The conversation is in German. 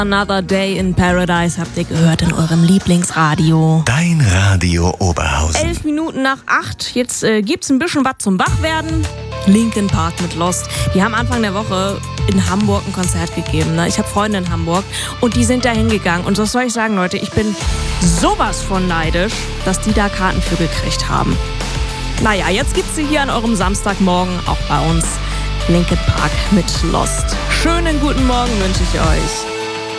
Another Day in Paradise habt ihr gehört in eurem Lieblingsradio. Dein Radio Oberhausen. 11 Minuten nach 8. Jetzt gibt's ein bisschen was zum Wachwerden. Linkin Park mit Lost. Die haben Anfang der Woche in Hamburg ein Konzert gegeben. Ne? Ich habe Freunde in Hamburg und die sind da hingegangen. Und was soll ich sagen, Leute? Ich bin sowas von neidisch, dass die da Karten für gekriegt haben. Naja, jetzt gibt's sie hier an eurem Samstagmorgen auch bei uns. Linkin Park mit Lost. Schönen guten Morgen wünsche ich euch.